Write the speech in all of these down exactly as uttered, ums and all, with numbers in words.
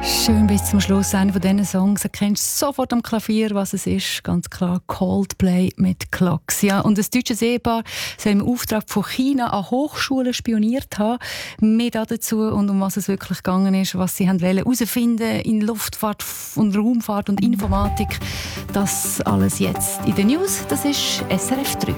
Schön bis zum Schluss. Einer von diesen Songs erkennst du sofort am Klavier, was es ist. Ganz klar Coldplay mit Clocks. Ja, und das deutsche Ehepaar soll im Auftrag von China an Hochschulen spioniert haben. Mehr dazu und um was es wirklich gegangen ist, was sie herausfinden in Luftfahrt und Raumfahrt und Informatik. Das alles jetzt in den News. Das ist S R F drei.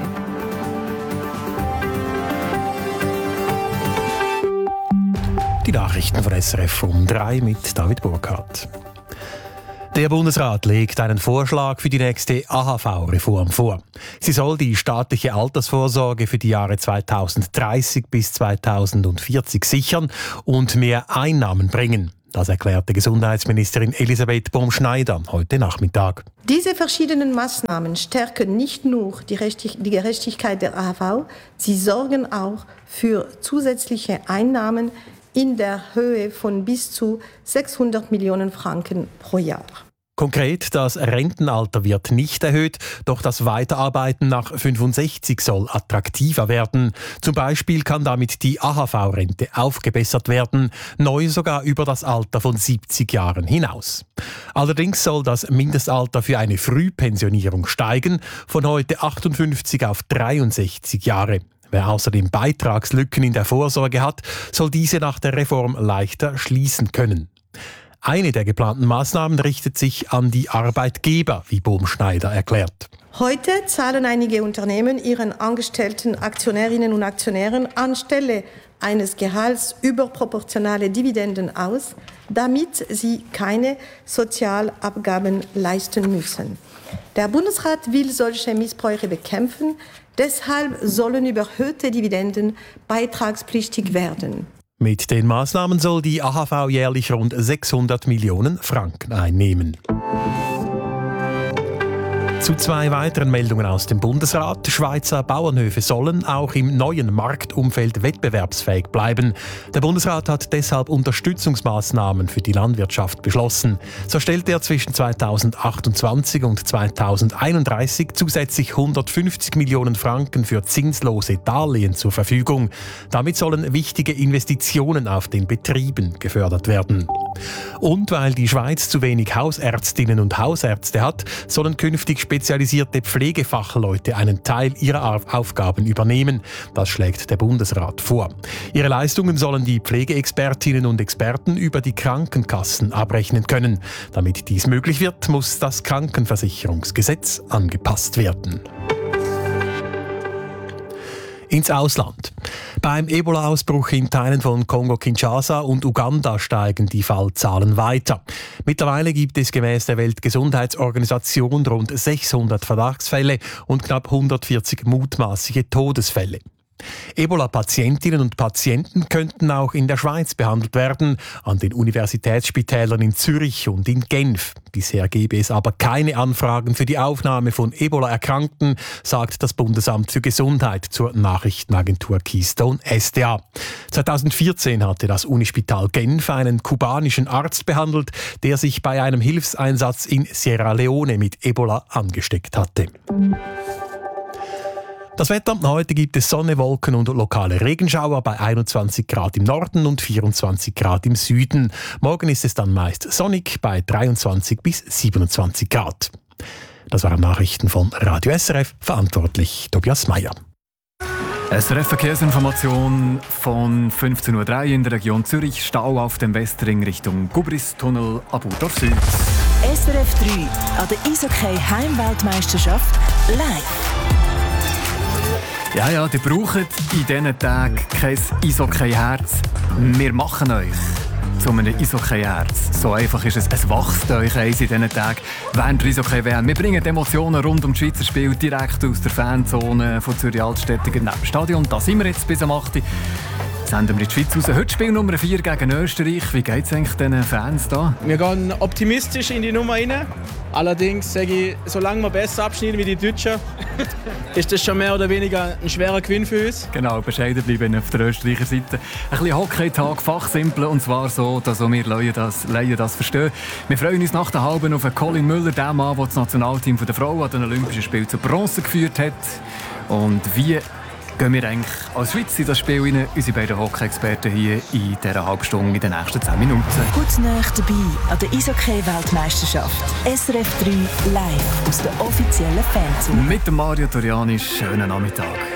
Die Nachrichten von S R F um drei mit David Burkhardt. Der Bundesrat legt einen Vorschlag für die nächste A H V-Reform vor. Sie soll die staatliche Altersvorsorge für die Jahre zweitausenddreißig bis zweitausendvierzig sichern und mehr Einnahmen bringen. Das erklärte Gesundheitsministerin Elisabeth Bohm-Schneider heute Nachmittag. Diese verschiedenen Maßnahmen stärken nicht nur die Gerechtigkeit der A H V, sie sorgen auch für zusätzliche Einnahmen in der Höhe von bis zu sechshundert Millionen Franken pro Jahr. Konkret, das Rentenalter wird nicht erhöht, doch das Weiterarbeiten nach fünfundsechzig soll attraktiver werden. Zum Beispiel kann damit die A H V-Rente aufgebessert werden, neu sogar über das Alter von siebzig Jahren hinaus. Allerdings soll das Mindestalter für eine Frühpensionierung steigen, von heute achtundfünfzig auf dreiundsechzig Jahre. Wer außerdem Beitragslücken in der Vorsorge hat, soll diese nach der Reform leichter schließen können. Eine der geplanten Maßnahmen richtet sich an die Arbeitgeber, wie Bohm-Schneider erklärt. Heute zahlen einige Unternehmen ihren angestellten Aktionärinnen und Aktionären anstelle eines Gehalts überproportionale Dividenden aus, damit sie keine Sozialabgaben leisten müssen. Der Bundesrat will solche Missbräuche bekämpfen. Deshalb sollen überhöhte Dividenden beitragspflichtig werden. Mit den Maßnahmen soll die A H V jährlich rund sechshundert Millionen Franken einnehmen. Zu zwei weiteren Meldungen aus dem Bundesrat. Schweizer Bauernhöfe sollen auch im neuen Marktumfeld wettbewerbsfähig bleiben. Der Bundesrat hat deshalb Unterstützungsmaßnahmen für die Landwirtschaft beschlossen. So stellt er zwischen zweitausendachtundzwanzig und zweitausendeinunddreißig zusätzlich hundertfünfzig Millionen Franken für zinslose Darlehen zur Verfügung. Damit sollen wichtige Investitionen auf den Betrieben gefördert werden. Und weil die Schweiz zu wenig Hausärztinnen und Hausärzte hat, sollen künftig spezialisierte Pflegefachleute einen Teil ihrer Aufgaben übernehmen. Das schlägt der Bundesrat vor. Ihre Leistungen sollen die Pflegeexpertinnen und Experten über die Krankenkassen abrechnen können. Damit dies möglich wird, muss das Krankenversicherungsgesetz angepasst werden. Ins Ausland. Beim Ebola-Ausbruch in Teilen von Kongo-Kinshasa und Uganda steigen die Fallzahlen weiter. Mittlerweile gibt es gemäß der Weltgesundheitsorganisation rund sechshundert Verdachtsfälle und knapp hundertvierzig mutmaßliche Todesfälle. Ebola-Patientinnen und Patienten könnten auch in der Schweiz behandelt werden, an den Universitätsspitälern in Zürich und in Genf. Bisher gebe es aber keine Anfragen für die Aufnahme von Ebola-Erkrankten, sagt das Bundesamt für Gesundheit zur Nachrichtenagentur Keystone S D A. zweitausendvierzehn hatte das Unispital Genf einen kubanischen Arzt behandelt, der sich bei einem Hilfseinsatz in Sierra Leone mit Ebola angesteckt hatte. Das Wetter: Heute gibt es Sonne, Wolken und lokale Regenschauer bei einundzwanzig Grad im Norden und vierundzwanzig Grad im Süden. Morgen ist es dann meist sonnig bei dreiundzwanzig bis siebenundzwanzig Grad. Das waren Nachrichten von Radio S R F, verantwortlich Tobias Meyer. S R F-Verkehrsinformation von fünfzehn Uhr drei in der Region Zürich. Stau auf dem Westring Richtung Gubristunnel Abudorf Süd. S R F drei an der Eishockey-Heimweltmeisterschaft live. Ja, ja, ihr braucht in diesen Tagen kein Eishockey-Herz. Wir machen euch zu einem Eishockey-Herz. So einfach ist es. Es wächst euch eins in diesen Tagen während der Eishockey-W M. Wir bringen Emotionen rund um das Schweizer Spiel direkt aus der Fanzone von Zürich Altstädtiger neben dem Stadion. Da sind wir jetzt bis am acht Uhr. Senden wir in die Schweiz raus. Heute Spiel Nummer vier gegen Österreich. Wie geht es eigentlich diesen Fans da? Wir gehen optimistisch in die Nummer rein. Allerdings sage ich, solange wir besser abschneiden wie die Deutschen, ist das schon mehr oder weniger ein schwerer Gewinn für uns. Genau, bescheiden bleiben auf der Österreicher Seite. Ein bisschen Hockey-Tag, fachsimpel, und zwar so, dass auch wir Laien das, Laien das verstehen. Wir freuen uns nach der Halben auf Colin Müller, der Mann, der das Nationalteam der Frauen an den Olympischen Spielen zu Bronze geführt hat. Und wie gehen wir eigentlich als Schweiz in das Spiel rein. Unsere beiden Hockey-Experten hier in dieser halben Stunde, in den nächsten zehn Minuten. Gut nah dabei an der Eishockey-Weltmeisterschaft. S R F drei live aus der offiziellen Fanzone. Mit dem Mario Toriani, schönen Nachmittag.